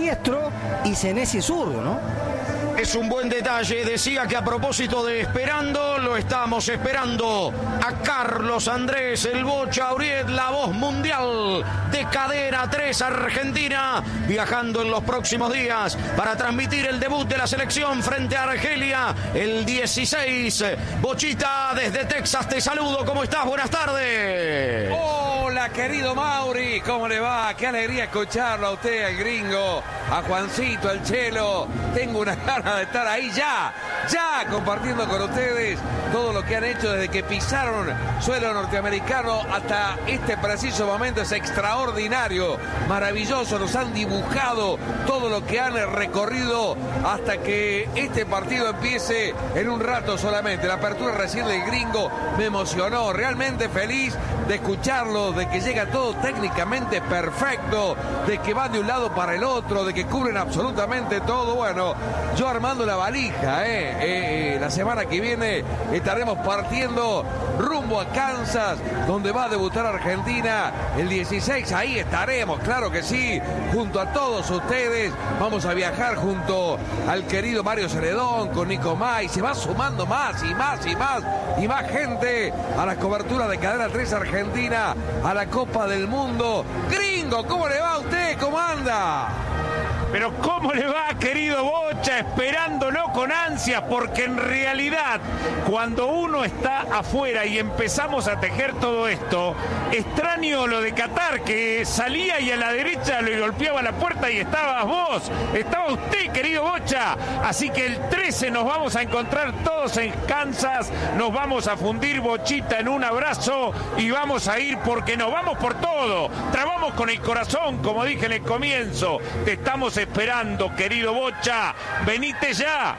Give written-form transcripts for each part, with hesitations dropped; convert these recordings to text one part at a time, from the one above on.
diestro y Senesi es zurdo, ¿no? Es un buen detalle, decía que a propósito de esperando, lo estamos esperando a Carlos Andrés El Bocha Auriet, la voz mundial de Cadena 3 Argentina, viajando en los próximos días para transmitir el debut de la selección frente a Argelia el 16. Bochita, desde Texas te saludo, ¿cómo estás? Buenas tardes. Hola, querido Mauri, ¿cómo le va? Qué alegría escucharlo a usted, al gringo, a Juancito, al Chelo. Tengo una gana de estar ahí ya compartiendo con ustedes todo lo que han hecho desde que pisaron suelo norteamericano hasta este preciso momento. Es extraordinario, maravilloso, nos han dibujado todo lo que han recorrido hasta que este partido empiece en un rato solamente. La apertura recién del gringo me emocionó, realmente feliz de escucharlo, de que llega todo técnicamente perfecto, de que van de un lado para el otro, de que cubren absolutamente todo. Bueno, yo armando la valija, la semana que viene estaremos partiendo rumbo a Kansas, donde va a debutar Argentina el 16. Ahí estaremos, claro que sí, junto a todos ustedes. Vamos a viajar junto al querido Mario Celedón, con Nico May. Se va sumando más y más y más y más gente a la cobertura de Cadena 3 Argentina, a la Copa del Mundo. Gringo, ¿cómo le va a usted? ¿Cómo anda? Pero ¿cómo le va, querido Bocha? Esperándolo con ansias, porque en realidad, cuando uno está afuera y empezamos a tejer todo esto, extraño lo de Qatar, que salía y a la derecha le golpeaba la puerta y estabas vos, estaba usted, querido Bocha. Así que el 13 nos vamos a encontrar todos en Kansas, nos vamos a fundir, Bochita, en un abrazo y vamos a ir porque nos vamos por todo. Trabamos con el corazón, como dije en el comienzo. Te estamos esperando, querido Bocha, venite ya.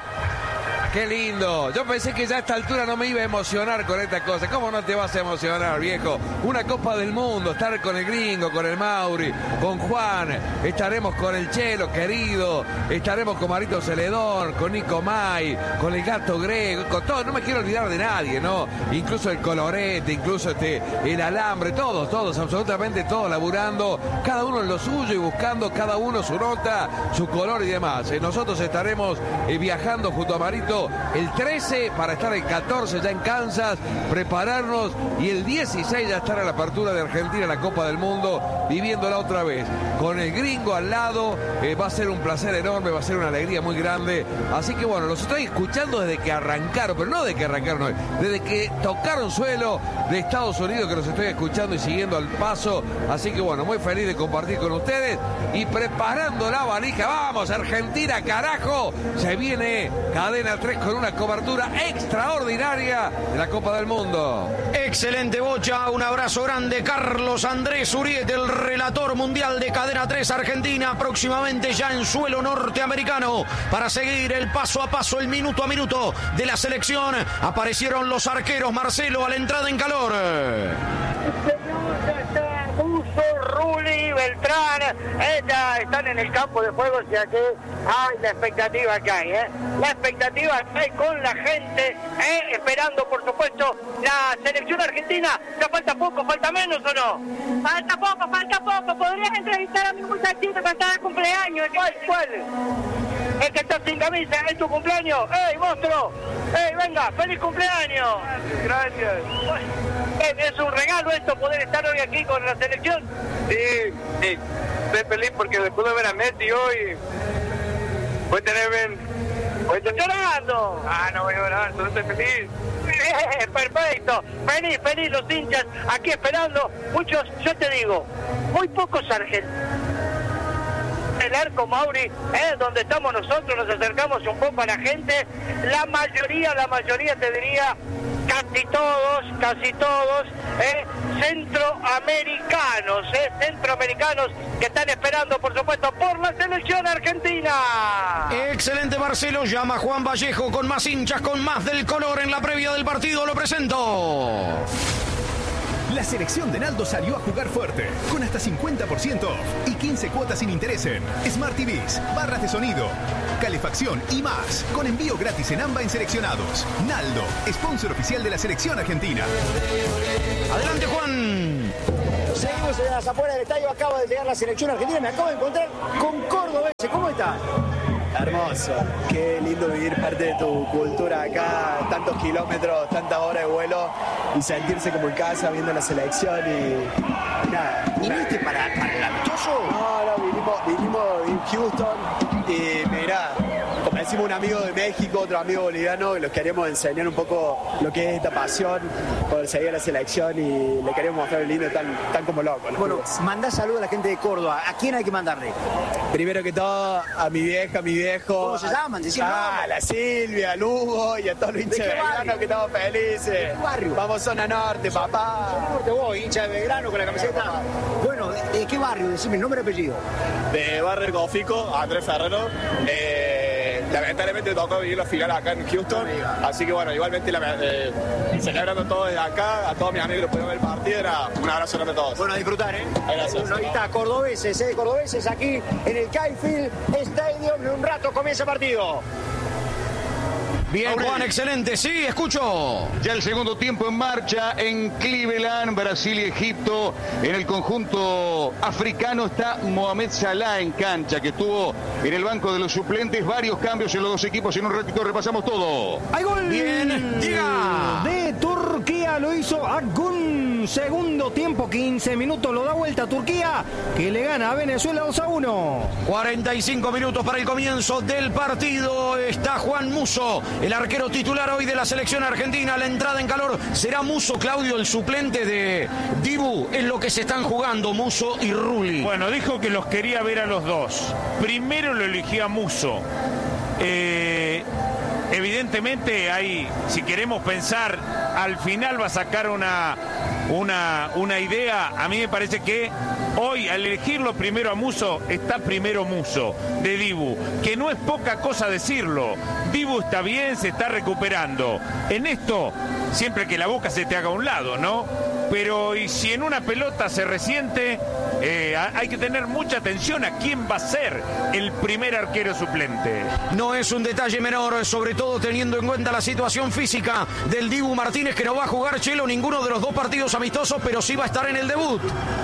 Qué lindo. Yo pensé que ya a esta altura no me iba a emocionar con esta cosa. ¿Cómo no te vas a emocionar, viejo? Una Copa del Mundo, estar con el gringo, con el Mauri, con Juan, estaremos con el Chelo, querido, estaremos con Marito Celedón, con Nico May, con el Gato Grego, con todo. No me quiero olvidar de nadie, ¿no? Incluso el Colorete, incluso el Alambre, todos, absolutamente todos laburando, cada uno en lo suyo y buscando cada uno su nota, su color y demás. Nosotros estaremos viajando junto a Marito el 13 para estar el 14 ya en Kansas, prepararnos y el 16 ya estar a la apertura de Argentina en la Copa del Mundo, viviéndola otra vez con el gringo al lado. Va a ser un placer enorme, va a ser una alegría muy grande. Así que bueno, los estoy escuchando desde que arrancaron, pero no desde que arrancaron hoy, desde que tocaron suelo de Estados Unidos, que los estoy escuchando y siguiendo al paso. Así que bueno, muy feliz de compartir con ustedes y preparando la valija. Vamos, Argentina, carajo, se viene Cadena 3 con una cobertura extraordinaria de la Copa del Mundo. Excelente, Bocha, un abrazo grande. Carlos Andrés Uriet, el relator mundial de Cadena 3 Argentina, próximamente ya en suelo norteamericano para seguir el paso a paso, el minuto a minuto de la selección. Aparecieron los arqueros, Marcelo, a la entrada en calor. Rulli, Beltrán, están en el campo de juego, o sea que hay la expectativa que hay, la expectativa que hay con la gente, esperando por supuesto la selección argentina. ¿Ya falta poco, falta menos o no? Falta poco, podrías entrevistar a mi muchachito que está de cumpleaños. ¿Cuál? El que está sin camisa, ¿es tu cumpleaños? ¡Ey, monstruo! ¡Ey, venga, feliz cumpleaños! Gracias. ¿Es un regalo esto, poder estar hoy aquí con la selección? Sí, estoy feliz porque después de ver a Messi hoy, voy a tener... ¿Estás llorando? No voy a llorar, solo estoy feliz. Perfecto, feliz los hinchas aquí esperando. Muchos, yo te digo, muy pocos argentinos. El arco, Mauri, donde estamos nosotros, nos acercamos un poco a la gente. La mayoría te diría, casi todos, centroamericanos que están esperando, por supuesto, por la selección argentina. Excelente, Marcelo. Llama Juan Vallejo con más hinchas, con más del color en la previa del partido. Lo presento. La selección de Naldo salió a jugar fuerte, con hasta 50% off y 15 cuotas sin interés en Smart TVs, barras de sonido, calefacción y más, con envío gratis en AMBA en seleccionados. Naldo, sponsor oficial de la selección argentina. Adelante, Juan. Seguimos en las afueras del estadio, acaba de llegar la selección argentina, me acabo de encontrar con cordobés. ¿Cómo estás? Hermoso, qué lindo vivir parte de tu cultura acá, tantos kilómetros, tantas horas de vuelo y sentirse como en casa viendo la selección y nada. ¿Viniste para el amistoso? No, vinimos en Houston y mirá, convencimos un amigo de México, otro amigo boliviano, y los queríamos enseñar un poco lo que es esta pasión por seguir a la selección y le queríamos mostrar el lindo tan como loco. ¿No? Bueno, mandá saludos a la gente de Córdoba. ¿A quién hay que mandarle? Primero que todo, a mi vieja, a mi viejo. ¿Cómo se llaman? A la Silvia, a Lugo y a todos los hinchas de Belgrano que estamos felices. ¿De qué barrio? Vamos zona norte, papá. Zona norte vos, hincha de Belgrano con la camiseta. Bueno, ¿de qué barrio? Decime el nombre y apellido. De Barrio Gófico, Andrés Ferrero. Lamentablemente tocó vivir la final acá en Houston, así que bueno, igualmente celebrando todo desde acá, a todos mis amigos que pudieron ver el partido, era un abrazo grande a todos. Bueno, a disfrutar, ¿eh? Gracias. Ahí está, cordobeses aquí en el Kyle Stadium, en un rato comienza el partido. Bien, Juan, excelente. Sí, escucho. Ya el segundo tiempo en marcha en Cleveland, Brasil y Egipto. En el conjunto africano está Mohamed Salah en cancha, que estuvo en el banco de los suplentes. Varios cambios en los dos equipos. En un ratito repasamos todo. ¡Hay gol! Bien, llega. De Turquía, lo hizo Akgun. Segundo tiempo, 15 minutos, lo da vuelta a Turquía, que le gana a Venezuela 2-1. 45 minutos para el comienzo del partido. Está Juan Musso, el arquero titular hoy de la selección argentina. La entrada en calor será Musso, Claudio, el suplente de Dibu. Es lo que se están jugando Musso y Rulli. Bueno, dijo que los quería ver a los dos. Primero lo elegía Musso. Evidentemente hay, si queremos pensar, al final va a sacar una idea. A mí me parece que hoy, al elegirlo primero a Musso, está primero Musso de Dibu, que no es poca cosa decirlo. Dibu está bien, se está recuperando. En esto, siempre que la boca se te haga a un lado, ¿no? Pero y si en una pelota se resiente, hay que tener mucha atención a quién va a ser el primer arquero suplente. No es un detalle menor, sobre todo teniendo en cuenta la situación física del Dibu Martínez, que no va a jugar, Chelo, ninguno de los dos partidos amistosos, pero sí va a estar en el debut.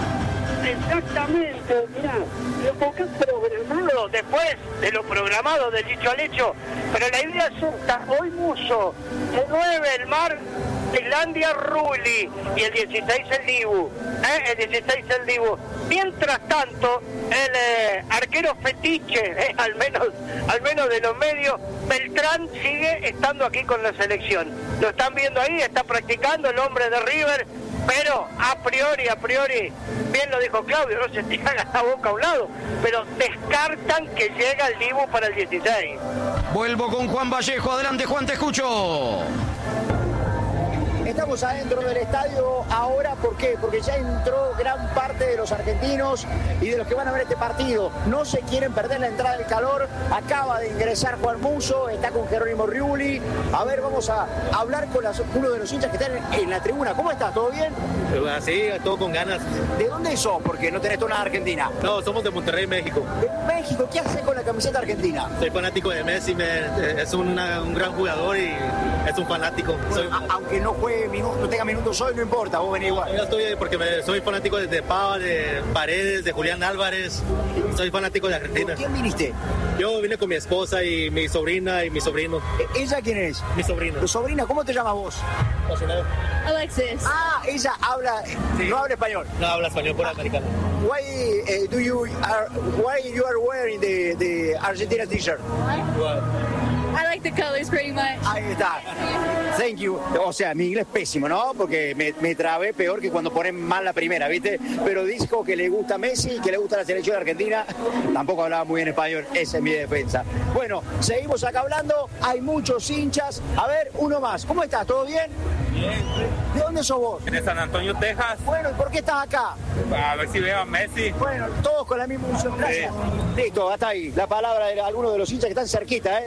Exactamente, mirá, lo que es programado, después de lo programado, del dicho al hecho, pero la idea es esta: hoy Musso, el 9 el Mar, Islandia Rulli y el 16 el Dibu, el 16 el Dibu. Mientras tanto, el arquero fetiche, al menos de los medios, Beltrán sigue estando aquí con la selección. Lo están viendo ahí, está practicando el hombre de River. Pero a priori, bien lo dijo Claudio, no se te haga la boca a un lado, pero descartan que llega el Dibu para el 16. Vuelvo con Juan Vallejo, adelante Juan, te escucho. Estamos adentro del estadio ahora, ¿por qué? Porque ya entró gran parte de los argentinos y de los que van a ver este partido. No se quieren perder la entrada del calor. Acaba de ingresar Juan Musso, está con Jerónimo Rulli. A ver, vamos a hablar con uno de los hinchas que están en la tribuna. ¿Cómo estás? ¿Todo bien? Sí, todo con ganas. ¿De dónde sos? Porque no tenés toda la Argentina. No, somos de Monterrey, México. ¿De México? ¿Qué haces con la camiseta argentina? Soy fanático de Messi, es un gran jugador y es un fanático. Bueno, aunque no juegue no tenga minutos hoy, no importa, vos venís igual. Yo estoy porque soy fanático de Pava, de Paredes, de Julián Álvarez. Soy fanático de Argentina. ¿Con quién viniste? Yo vine con mi esposa y mi sobrina y mi sobrino. ¿Ella quién es? Mi sobrino. ¿Tu sobrina? ¿Cómo te llamas vos? Alexis. Ah, ella habla, sí. No habla español. No habla español, por americano. Why you are wearing the Argentina t-shirt? I like the colors pretty much. Ahí está. Thank you. O sea, mi inglés pésimo, ¿no? Porque me trabé peor que cuando ponen mal la primera, ¿viste? Pero dijo que le gusta Messi, que le gusta la selección argentina. Tampoco hablaba muy bien español. Esa es mi defensa. Bueno, seguimos acá hablando. Hay muchos hinchas. A ver, uno más. ¿Cómo estás? ¿Todo bien? Bien. ¿De dónde sos vos? De San Antonio, Texas. Bueno, ¿y por qué estás acá? A ver si veo a Messi. Bueno, todos con la misma emoción. Gracias. Sí. Listo, hasta ahí. La palabra de algunos de los hinchas que están cerquita,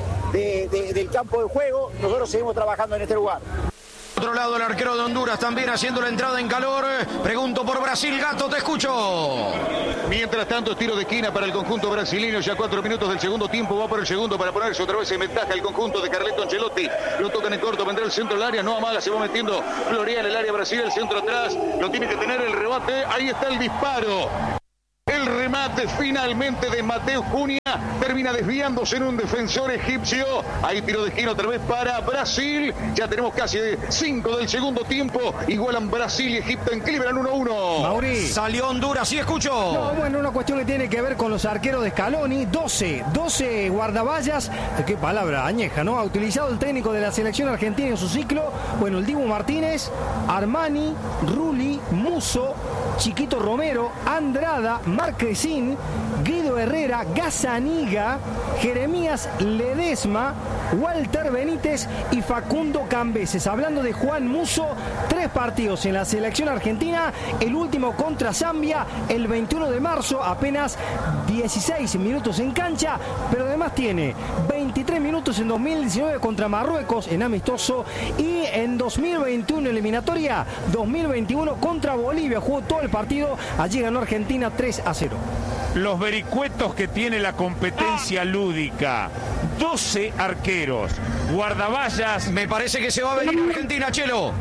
del campo de juego. Nosotros seguimos trabajando en este lugar. Otro lado, el arquero de Honduras también haciendo la entrada en calor. Pregunto por Brasil, Gato, te escucho. Mientras tanto, tiro de esquina para el conjunto brasileño. Ya 4 minutos del segundo tiempo. Va por el segundo para ponerse otra vez en ventaja el conjunto de Carleto Ancelotti. Lo tocan en corto, vendrá el centro del área. No amaga, se va metiendo Florian en el área Brasil. El centro atrás. Lo tiene que tener el rebate. Ahí está el disparo. El remate finalmente de Mateo Cunha termina desviándose en un defensor egipcio. Ahí tiro de esquina otra vez para Brasil. Ya tenemos casi 5 del segundo tiempo. Igualan Brasil y Egipto en Cleveland 1-1. Mauri. Salió Honduras, sí escucho. No, bueno, una cuestión que tiene que ver con los arqueros de Scaloni. 12 guardaballas. Qué palabra añeja, ¿no? Ha utilizado el técnico de la selección argentina en su ciclo. Bueno, el Dibu Martínez, Armani, Rulli, Musso, Chiquito Romero, Andrada, Marquezín, Guido Herrera, Gazzaniga, Jeremías Ledesma, Walter Benítez y Facundo Cambeses. Hablando de Juan Musso, 3 partidos en la selección argentina, el último contra Zambia el 21 de marzo, apenas 16 minutos en cancha, pero además tiene 23 minutos en 2019 contra Marruecos en amistoso y en 2021 eliminatoria, 2021 contra Bolivia, jugó todo el partido, allí ganó Argentina 3-0. Los vericuetos que tiene la competencia lúdica. 12 arqueros, guardaballas. Me parece que se va a venir Argentina, Chelo.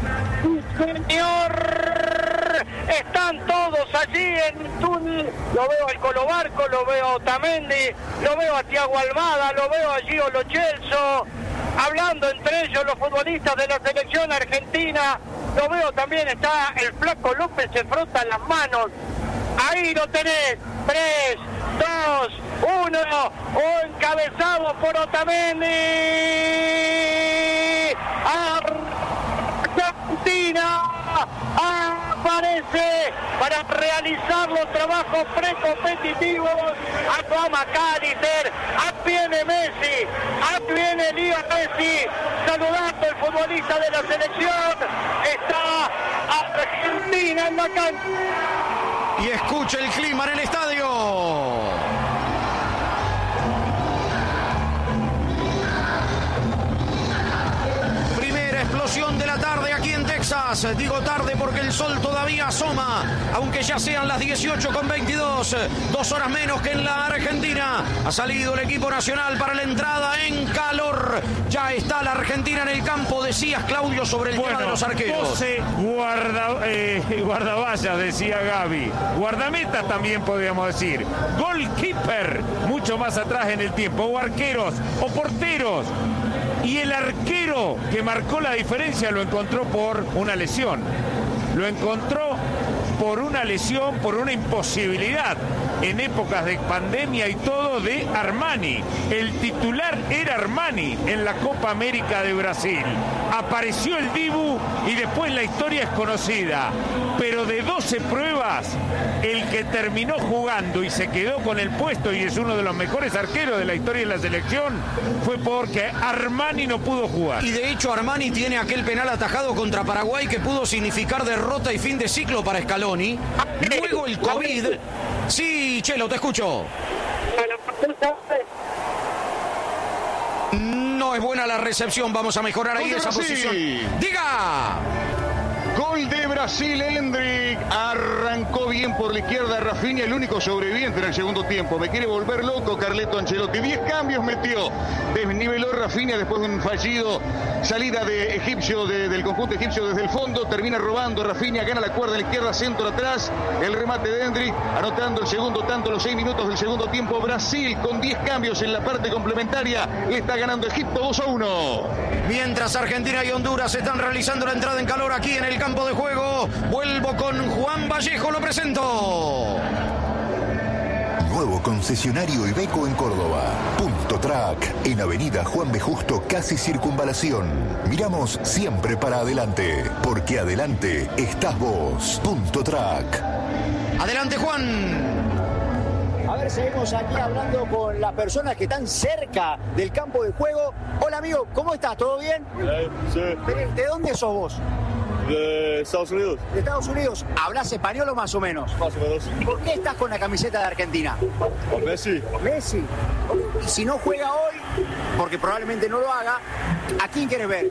Señor, están todos allí en Túnez. Lo veo al Colo Barco, lo veo a Otamendi, lo veo a Thiago Almada, lo veo a Gio Lo Celso, hablando entre ellos los futbolistas de la selección argentina. Lo veo también, está el Flaco López, se frota las manos. Ahí lo tenés, 3, 2, 1, encabezado por Otamendi. Argentina aparece para realizar los trabajos precompetitivos. Acá McAllister, aquí viene Messi, aquí viene Leo Messi, saludando al futbolista de la selección. Está Argentina en la cancha. Y escucha el clima en el estadio. Primera explosión de la tarde aquí en Texas. Digo tarde porque el sol todavía asoma, aunque ya sean las 18:22, 2 horas menos que en la Argentina. Ha salido el equipo nacional para la entrada en calor. Ya está la Argentina en el campo. Decías, Claudio, sobre el tema de los arqueros. 12 guardaballas, decía Gaby. Guardametas también podríamos decir. Goalkeeper, mucho más atrás en el tiempo. O arqueros, o porteros. Y el arquero que marcó la diferencia lo encontró por una lesión. Lo encontró por una lesión, por una imposibilidad en épocas de pandemia y todo, de Armani. El titular era Armani en la Copa América de Brasil. Apareció el Dibu y después la historia es conocida. Pero de 12 pruebas, el que terminó jugando y se quedó con el puesto y es uno de los mejores arqueros de la historia de la selección fue porque Armani no pudo jugar. Y de hecho Armani tiene aquel penal atajado contra Paraguay que pudo significar derrota y fin de ciclo para Scaloni. Luego el COVID. Sí, Chelo, te escucho. No es buena la recepción, vamos a mejorar ahí esa posición. Diga. Gol de Brasil, Endrick. Arrancó bien por la izquierda Rafinha, el único sobreviviente en el segundo tiempo. Me quiere volver loco Carleto Ancelotti. 10 cambios metió. Desniveló Rafinha después de un fallido salida de egipcio, del conjunto egipcio desde el fondo. Termina robando Rafinha, gana la cuerda a la izquierda, centro atrás. El remate de Endrick, anotando el segundo tanto, los 6 minutos del segundo tiempo. Brasil con 10 cambios en la parte complementaria. Le está ganando Egipto 2-1. Mientras Argentina y Honduras están realizando la entrada en calor aquí en el campo de juego, vuelvo con Juan Vallejo, lo presento. Nuevo concesionario Iveco en Córdoba. Punto Track, en Avenida Juan B. Justo, casi Circunvalación. Miramos siempre para adelante, porque adelante estás vos. Punto Track. Adelante, Juan. A ver, seguimos aquí hablando con las personas que están cerca del campo de juego. Hola, amigo, ¿cómo estás? ¿Todo bien? Sí. ¿De dónde sos vos? De Estados Unidos. ¿De Estados Unidos? ¿Hablas español o más o menos? Más o menos. ¿Por qué estás con la camiseta de Argentina? Por Messi. Messi. Y si no juega hoy, porque probablemente no lo haga, ¿a quién quieres ver?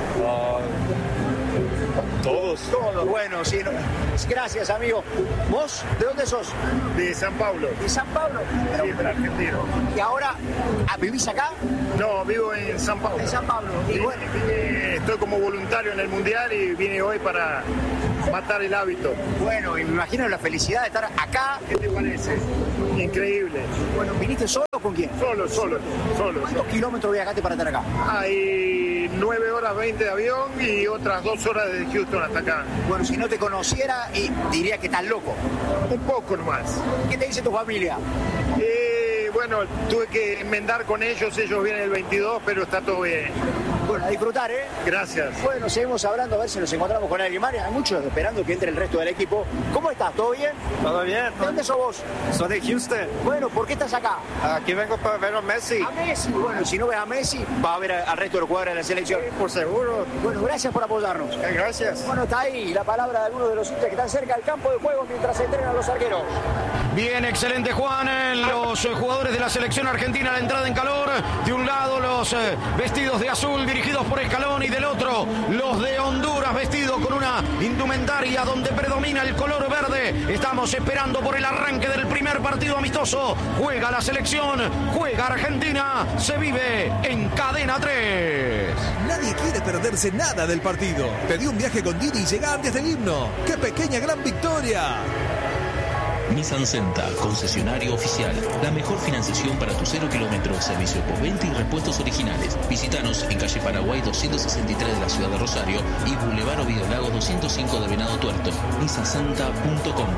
Todos. Todos, bueno, sí. No. Gracias, amigo. ¿Vos de dónde sos? De San Pablo. ¿De San Pablo? Sí, de argentino. ¿Y ahora vivís acá? No, vivo en San Pablo. En San Pablo. Y bueno, estoy como voluntario en el Mundial y vine hoy para matar el hábito. Bueno, y me imagino la felicidad de estar acá. ¿Qué te parece? Increíble. Bueno, ¿viniste solo o con quién? Solo. ¿Cuántos kilómetros viajaste para estar acá? Hay 9 horas 20 de avión y otras 2 horas desde Houston hasta acá. Bueno, si no te conociera, diría que estás loco. Un poco nomás. ¿Qué te dice tu familia? Bueno, tuve que enmendar con ellos vienen el 22, pero está todo bien. Bueno, a disfrutar, ¿eh? Gracias. Bueno, seguimos hablando, a ver si nos encontramos con alguien más. Hay muchos esperando que entre el resto del equipo. ¿Cómo estás? ¿Todo bien? Todo bien. ¿De dónde sos vos? Soy de Houston. Bueno, ¿por qué estás acá? Aquí vengo para ver a Messi. A Messi. Bueno, si no ves a Messi, va a ver al resto de los jugadores de la selección. Sí, por seguro. Bueno, gracias por apoyarnos. Gracias. Bueno, está ahí la palabra de algunos de los hinchas que están cerca del campo de juego mientras se entrenan los arqueros. Bien, excelente Juan. Los jugadores de la selección argentina a la entrada en calor. De un lado los vestidos de azul dirigidos por Scaloni y del otro los de Honduras vestidos con una indumentaria donde predomina el color verde. Estamos esperando por el arranque del primer partido amistoso. Juega la selección, juega Argentina. Se vive en Cadena 3. Nadie quiere perderse nada del partido. Pedí un viaje con Didi y llega antes del himno. ¡Qué pequeña gran victoria! Nissan Senta, concesionario oficial. La mejor financiación para tu 0 kilómetros, servicio postventa y repuestos originales. Visítanos en calle Paraguay 263 de la ciudad de Rosario y Boulevard Ovidio Lagos 205 de Venado Tuerto. nissansenta.com.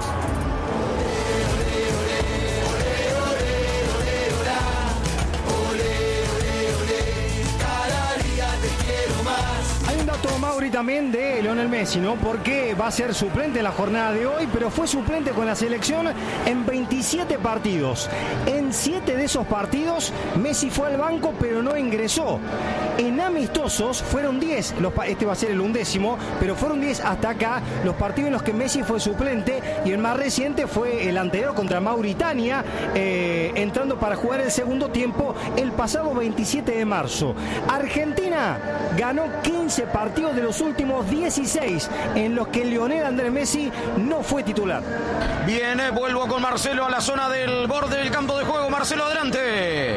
Mauri, también de Lionel Messi, ¿no? Porque va a ser suplente en la jornada de hoy, pero fue suplente con la selección en 27 partidos. En 7 de esos partidos Messi fue al banco, pero no ingresó. En amistosos fueron 10, este va a ser el 11º, pero fueron 10 hasta acá los partidos en los que Messi fue suplente, y el más reciente fue el anterior contra Mauritania, entrando para jugar el segundo tiempo el pasado 27 de marzo. Argentina ganó 15 partidos de los últimos 16 en los que Lionel Andrés Messi no fue titular. Bien, vuelvo con Marcelo a la zona del borde del campo de juego. Marcelo, adelante.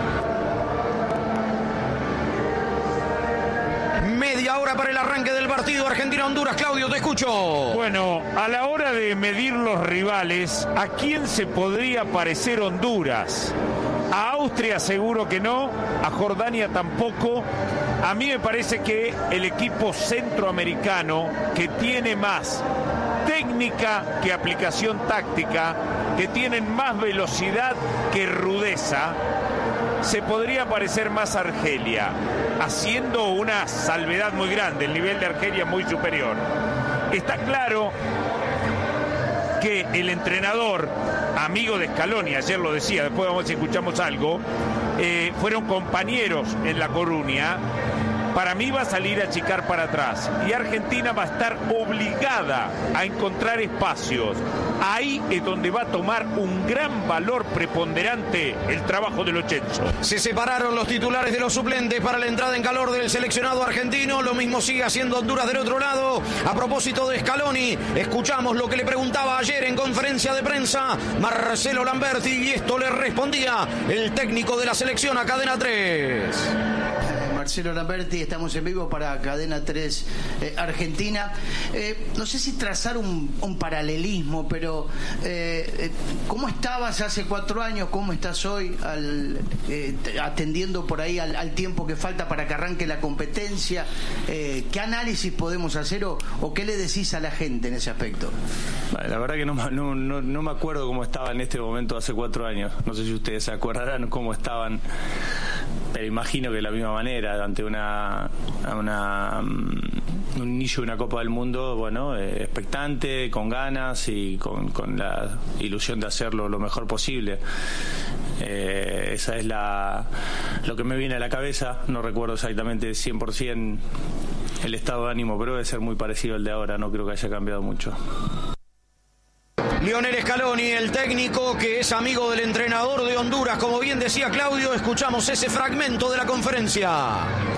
Media hora para el arranque del partido Argentina-Honduras. Claudio, te escucho. Bueno, a la hora de medir los rivales, ¿a quién se podría parecer Honduras? A Austria seguro que no, a Jordania tampoco. A mí me parece que el equipo centroamericano, que tiene más técnica que aplicación táctica, que tienen más velocidad que rudeza, se podría parecer más a Argelia, haciendo una salvedad muy grande. El nivel de Argelia es muy superior. Está claro que el entrenador, amigo de Scaloni, ayer lo decía, después vamos a ver si escuchamos algo, fueron compañeros en La Coruña. Para mí va a salir a achicar para atrás y Argentina va a estar obligada a encontrar espacios. Ahí es donde va a tomar un gran valor preponderante el trabajo de Lo Celso. Se separaron los titulares de los suplentes para la entrada en calor del seleccionado argentino. Lo mismo sigue haciendo Honduras del otro lado. A propósito de Scaloni, escuchamos lo que le preguntaba ayer en conferencia de prensa Marcelo Lamberti, y esto le respondía el técnico de la selección a Cadena 3. Marcelo Lamberti, estamos en vivo para Cadena 3 Argentina. No sé si trazar un paralelismo, pero ¿cómo estabas hace 4 años? ¿Cómo estás hoy atendiendo por ahí al tiempo que falta para que arranque la competencia? ¿Qué análisis podemos hacer o qué le decís a la gente en ese aspecto? La verdad que no me acuerdo cómo estaba en este momento hace 4 años. No sé si ustedes se acordarán cómo estaban, pero imagino que de la misma manera, ante un inicio de una Copa del Mundo, bueno, expectante, con ganas y con la ilusión de hacerlo lo mejor posible. Esa es lo que me viene a la cabeza. No recuerdo exactamente 100% el estado de ánimo, pero debe ser muy parecido al de ahora. No creo que haya cambiado mucho. Lionel Scaloni, el técnico que es amigo del entrenador de Honduras, como bien decía Claudio. Escuchamos ese fragmento de la conferencia.